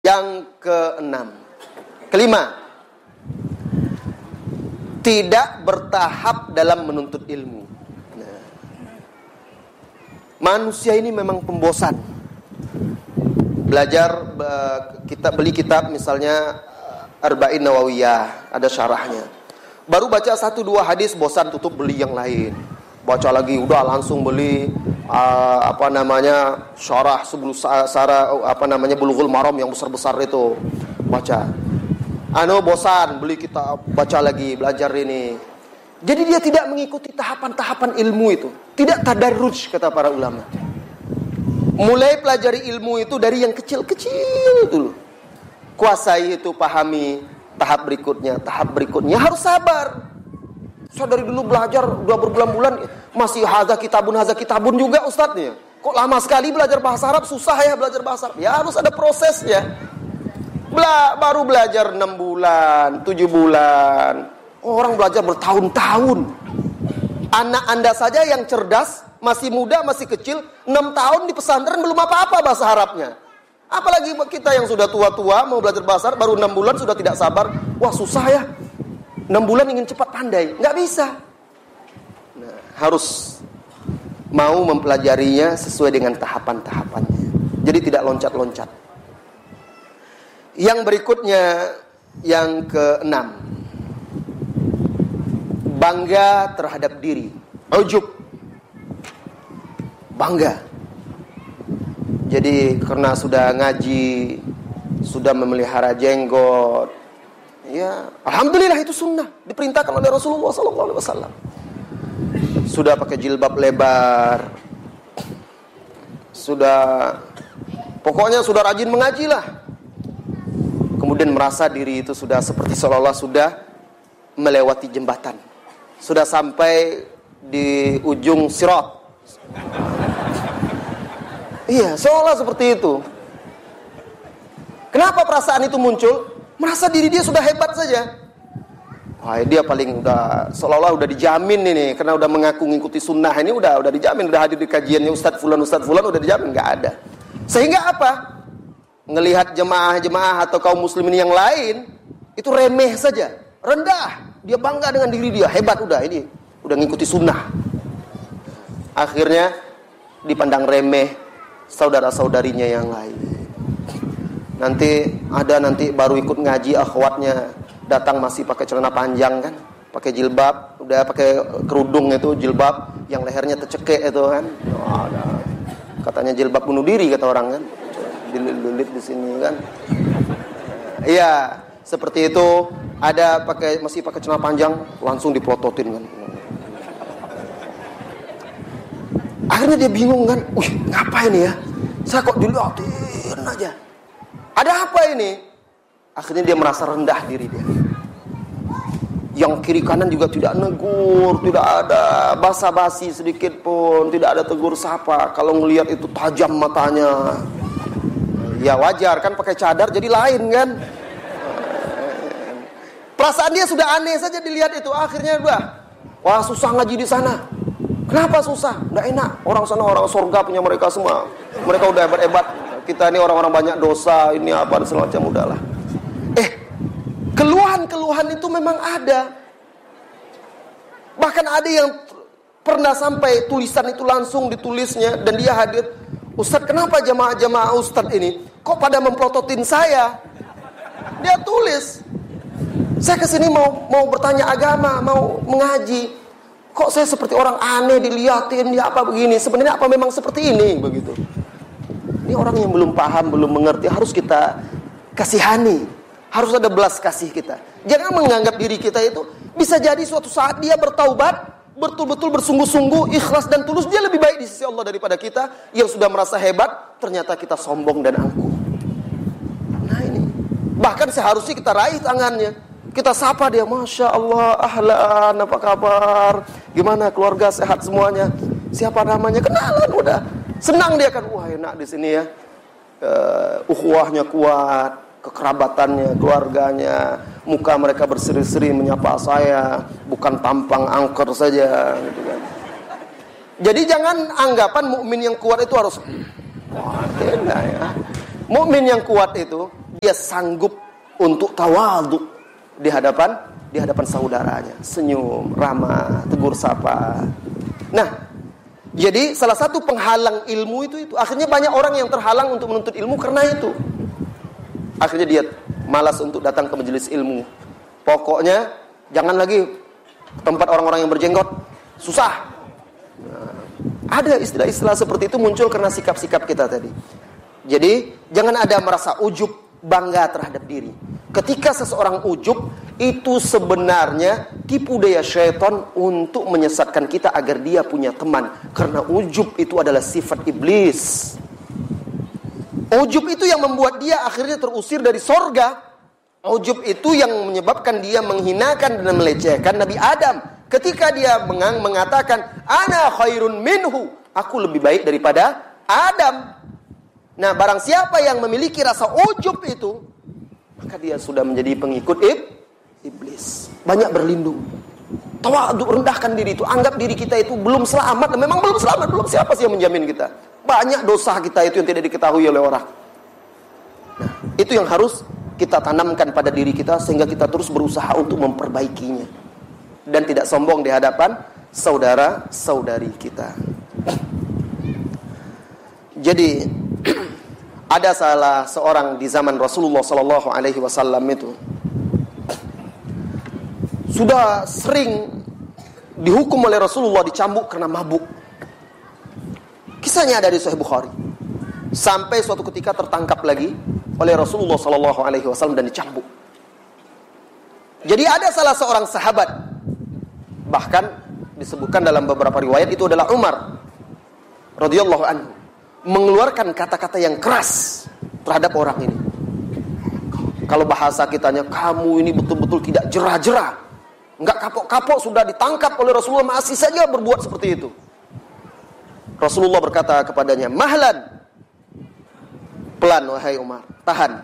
Yang kelima, tidak bertahap dalam menuntut ilmu. Manusia ini memang pembosan. Belajar, kita beli kitab misalnya Arba'in Nawawiyah, ada syarahnya. Baru baca 1-2 hadis bosan, tutup beli yang lain. Baca lagi, udah langsung beli syarah Bulughul Maram yang besar-besar itu. Baca. Bosan, beli kitab, baca lagi, belajar ini. Jadi dia tidak mengikuti tahapan-tahapan ilmu itu. Tidak tadarruj, kata para ulama. Mulai pelajari ilmu itu dari yang kecil-kecil dulu. Kuasai itu, pahami tahap berikutnya harus sabar. Saya dari dulu belajar udah berbulan-bulan masih haza kitabun juga ustadznya. Kok lama sekali belajar bahasa Arab, susah ya belajar bahasa Arab. Ya harus ada prosesnya. Baru belajar 6 bulan, 7 bulan. Orang belajar bertahun-tahun. Anak Anda saja yang cerdas, masih muda, masih kecil, 6 tahun di pesantren belum apa-apa bahasa Arabnya. Apalagi kita yang sudah tua-tua mau belajar bahasa Arab baru 6 bulan sudah tidak sabar. Wah susah ya. 6 bulan ingin cepat pandai, nggak bisa. Nah, harus mau mempelajarinya sesuai dengan tahapan-tahapannya. Jadi tidak loncat-loncat. Yang berikutnya, yang keenam, bangga terhadap diri. Ujub, bangga. Jadi karena sudah ngaji, sudah memelihara jenggot, ya, alhamdulillah itu sunnah diperintahkan oleh Rasulullah SAW. Sudah pakai jilbab lebar, pokoknya sudah rajin mengaji lah. Kemudian merasa diri itu sudah seperti seolah-olah sudah melewati jembatan, sudah sampai di ujung sirat. Iya, seolah seperti itu. Kenapa perasaan itu muncul? Merasa diri dia sudah hebat saja. Wah, dia paling udah seolah-olah udah dijamin ini, karena udah mengaku ngikuti sunnah ini udah dijamin, udah hadir di kajiannya Ustadz Fulan udah dijamin, nggak ada. Sehingga apa? Ngelihat jemaah-jemaah atau kaum muslimin yang lain itu remeh saja, rendah. Dia bangga dengan diri dia, hebat udah ini, udah ngikuti sunnah. Akhirnya dipandang remeh saudara-saudarinya yang lain. Nanti baru ikut ngaji akhwatnya datang masih pakai celana panjang kan, pakai jilbab, udah pakai kerudung itu jilbab yang lehernya tercekek itu kan. Katanya jilbab bunuh diri kata orang kan. Dililit di sini kan. Iya, seperti itu. Ada masih pakai celana panjang langsung dipelototin kan. Akhirnya dia bingung kan, ngapain ya? Saya kok dilihatin aja. Ada apa ini? Akhirnya dia merasa rendah diri dia. Yang kiri kanan juga tidak negur, tidak ada basa-basi sedikit pun, tidak ada tegur sapa. Kalau ngelihat itu tajam matanya. Ya wajar kan pakai cadar jadi lain kan. Perasaan dia sudah aneh saja dilihat itu. Akhirnya wah susah ngaji di sana. Kenapa susah? Nggak enak. Orang sana orang surga punya mereka semua. Mereka udah hebat-hebat. Kita ini orang-orang banyak dosa, ini apa dan semacam udahlah. Keluhan-keluhan itu memang ada. Bahkan ada yang pernah sampai tulisan itu langsung ditulisnya dan dia hadir. Ustadz, kenapa jamaah-jamaah Ustadz ini kok pada memplototin saya? Dia tulis. Saya kesini mau bertanya agama, mau mengaji. Kok saya seperti orang aneh dilihatin, dia apa begini? Sebenarnya apa memang seperti ini begitu? Ini orang yang belum paham, belum mengerti, harus kita kasihani. Harus ada belas kasih kita. Jangan menganggap diri kita itu bisa jadi suatu saat dia bertaubat, betul-betul bersungguh-sungguh, ikhlas dan tulus, dia lebih baik di sisi Allah daripada kita yang sudah merasa hebat, ternyata kita sombong dan angkuh. Nah ini, bahkan seharusnya kita raih tangannya. Kita sapa dia, Masya Allah, ahlan, apa kabar? Gimana keluarga sehat semuanya? Siapa namanya? Kenalan udah. Senang dia kan, wah enak di sini ya. Ukhuwahnya kuat, kekerabatannya, keluarganya, muka mereka berseri-seri menyapa saya, bukan tampang angker saja gitu kan. Jadi jangan anggapan mukmin yang kuat itu harus wah, tidak ya. Mukmin yang kuat itu dia sanggup untuk tawadhu di hadapan saudaranya, senyum, ramah, tegur sapa. Nah, jadi salah satu penghalang ilmu itu akhirnya banyak orang yang terhalang untuk menuntut ilmu karena itu. Akhirnya dia malas untuk datang ke majelis ilmu. Pokoknya jangan lagi tempat orang-orang yang berjenggot, susah. Nah, ada istilah-istilah seperti itu muncul karena sikap-sikap kita tadi. Jadi jangan ada merasa ujub, bangga terhadap diri. Ketika seseorang ujub, itu sebenarnya tipu daya syaitan untuk menyesatkan kita agar dia punya teman. Karena ujub itu adalah sifat iblis. Ujub itu yang membuat dia akhirnya terusir dari sorga. Ujub itu yang menyebabkan dia menghinakan dan melecehkan Nabi Adam. Ketika dia mengatakan, ana khairun minhu, aku lebih baik daripada Adam. Nah, barang siapa yang memiliki rasa ujub itu, maka dia sudah menjadi pengikut iblis. Banyak berlindung. Tawadhu, rendahkan diri itu. Anggap diri kita itu belum selamat. Dan memang belum selamat. Belum, siapa sih yang menjamin kita? Banyak dosa kita itu yang tidak diketahui oleh orang. Nah, itu yang harus kita tanamkan pada diri kita sehingga kita terus berusaha untuk memperbaikinya. Dan tidak sombong di hadapan saudara-saudari kita. Jadi ada salah seorang di zaman Rasulullah sallallahu alaihi wasallam itu sudah sering dihukum oleh Rasulullah, dicambuk karena mabuk. Kisahnya ada di Sahih Bukhari. Sampai suatu ketika tertangkap lagi oleh Rasulullah sallallahu alaihi wasallam dan dicambuk. Jadi ada salah seorang sahabat, bahkan disebutkan dalam beberapa riwayat itu adalah Umar radhiyallahu anhu, mengeluarkan kata-kata yang keras terhadap orang ini. Kalau bahasa kitanya, kamu ini betul-betul tidak jerah-jerah, enggak kapok-kapok, sudah ditangkap oleh Rasulullah masih saja berbuat seperti itu. Rasulullah berkata kepadanya, mahlan, pelan wahai Umar, tahan.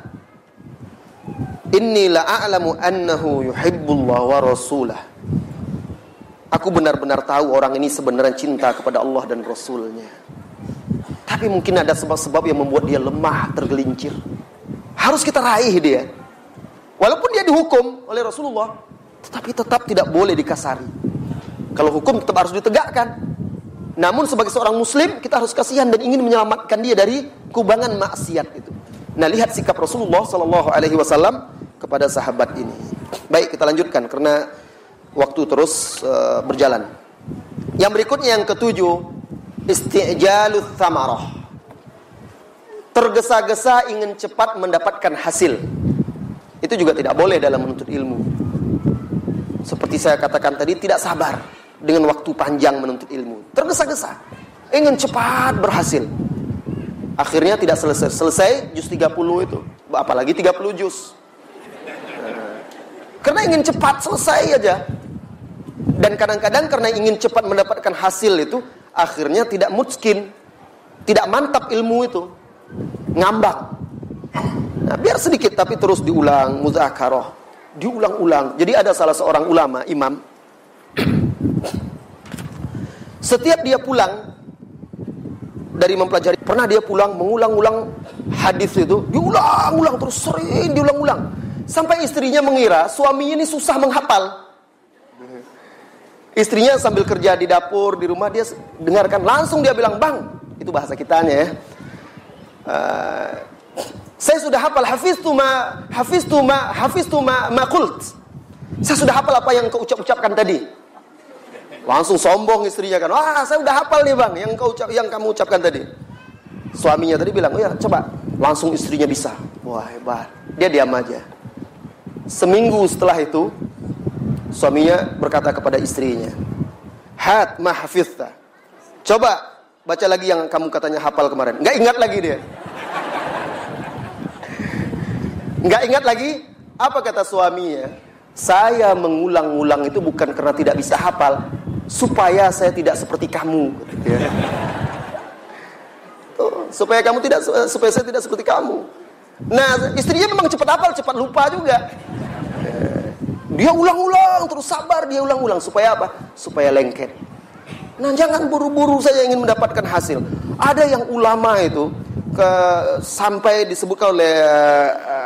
Inni la'alamu annahu yuhibbullah wa rasulah. Aku benar-benar tahu orang ini sebenarnya cinta kepada Allah dan Rasulnya. Tapi mungkin ada sebab-sebab yang membuat dia lemah, tergelincir. Harus kita raih dia. Walaupun dia dihukum oleh Rasulullah, tetapi tetap tidak boleh dikasari. Kalau hukum tetap harus ditegakkan. Namun sebagai seorang muslim, kita harus kasihan dan ingin menyelamatkan dia dari kubangan maksiat itu. Nah, lihat sikap Rasulullah sallallahu alaihi wasallam kepada sahabat ini. Baik, kita lanjutkan karena waktu terus berjalan. Yang berikutnya yang ketujuh, isti'jalus thamarah. Tergesa-gesa ingin cepat mendapatkan hasil. Itu juga tidak boleh dalam menuntut ilmu. Seperti saya katakan tadi, tidak sabar dengan waktu panjang menuntut ilmu. Tergesa-gesa, ingin cepat berhasil. Akhirnya tidak selesai juz 30 itu. Apalagi 30 juz. Karena ingin cepat selesai aja. Dan kadang-kadang karena ingin cepat mendapatkan hasil itu, akhirnya tidak mutskin, tidak mantap ilmu itu, ngambak. Nah, biar sedikit tapi terus diulang, muzakarah, diulang-ulang. Jadi ada salah seorang ulama, imam, setiap dia pulang dari mempelajari, pernah dia pulang mengulang-ulang hadis itu, diulang-ulang terus, sering diulang-ulang, sampai istrinya mengira suaminya ini susah menghafal. Istrinya sambil kerja di dapur, di rumah, dia dengarkan, langsung dia bilang, bang, itu bahasa kitanya ya, saya sudah hafal, hafiztu ma qult. Saya sudah hafal apa yang kau ucapkan tadi. Langsung sombong istrinya kan, wah saya udah hafal nih bang, yang kamu ucapkan tadi. Suaminya tadi bilang, oh ya coba. Langsung istrinya bisa. Wah hebat. Dia diam aja. Seminggu setelah itu, suaminya berkata kepada istrinya, hat ma hafizta. Coba baca lagi yang kamu katanya hafal kemarin. Nggak ingat lagi dia. Nggak ingat lagi. Apa kata suaminya? Saya mengulang-ulang itu bukan karena tidak bisa hafal, supaya saya tidak seperti kamu. Supaya saya tidak seperti kamu. Nah, istrinya memang cepat hafal, cepat lupa juga. Dia ulang-ulang, terus sabar, dia ulang-ulang. Supaya apa? Supaya lengket. Nah, jangan buru-buru saya ingin mendapatkan hasil. Ada yang ulama itu, sampai disebutkan oleh